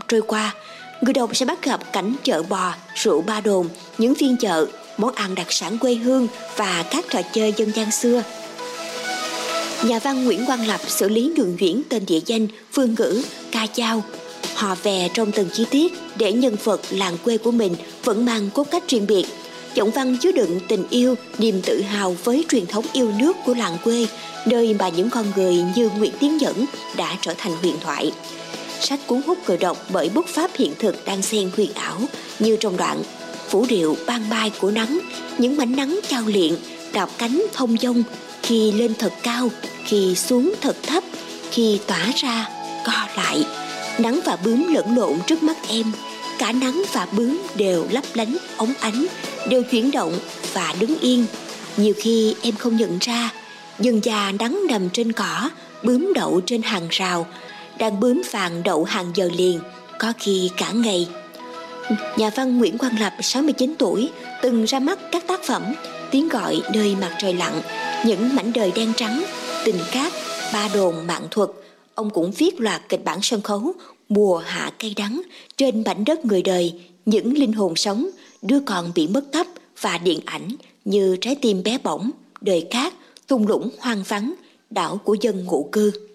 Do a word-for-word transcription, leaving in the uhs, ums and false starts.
trôi qua, người đọc sẽ bắt gặp cảnh chợ bò, rượu Ba Đồn, những phiên chợ, món ăn đặc sản quê hương và các trò chơi dân gian xưa. Nhà văn Nguyễn Quang Lập xử lý nhuần nhuyễn tên địa danh, phương ngữ, ca dao, hò vè trong từng chi tiết để nhân vật làng quê của mình vẫn mang cốt cách riêng biệt. Giọng văn chứa đựng tình yêu, niềm tự hào với truyền thống yêu nước của làng quê, nơi mà những con người như Nguyễn Tiến Nhẫn đã trở thành huyền thoại. Sách cuốn hút người đọc bởi bút pháp hiện thực đan xen huyền ảo, như trong đoạn phủ điệu ban mai của nắng, những mảnh nắng chao liệng, đạp cánh thông dong, khi lên thật cao, khi xuống thật thấp, khi tỏa ra, co lại. Nắng và bướm lẫn lộn trước mắt em, cả nắng và bướm đều lấp lánh óng ánh, đều chuyển động và đứng yên. Nhiều khi em không nhận ra, dần già nắng nằm trên cỏ, bướm đậu trên hàng rào, đàn bướm vàng đậu hàng giờ liền, có khi cả ngày. Nhà văn Nguyễn Quang Lập, sáu mươi chín tuổi, từng ra mắt các tác phẩm Tiếng gọi nơi mặt trời lặn, Những mảnh đời đen trắng, Tình cát, Ba Đồn mạng thuật. Ông cũng viết loạt kịch bản sân khấu Mùa hạ cay đắng, Trên mảnh đất người đời, Những linh hồn sống, Đứa con bị mất tích và điện ảnh như Trái tim bé bỏng, Đời cát, Thung lũng hoang vắng, Đảo của dân ngụ cư.